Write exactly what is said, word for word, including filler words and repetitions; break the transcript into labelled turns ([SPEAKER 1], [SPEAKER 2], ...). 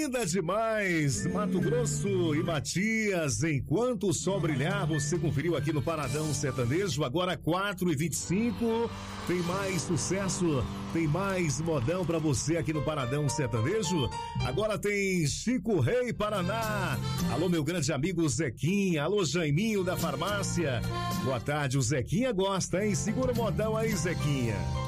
[SPEAKER 1] linda demais, Mato Grosso e Matias. Enquanto o sol brilhar, você conferiu aqui no Paradão Sertanejo. Agora quatro e vinte e cinco. Tem mais sucesso, tem mais modão pra você aqui no Paradão Sertanejo. Agora tem Chico Rei Paraná. Alô, meu grande amigo Zequinha. Alô, Jaiminho da farmácia. Boa tarde, o Zequinha gosta, hein? Segura o modão aí, Zequinha.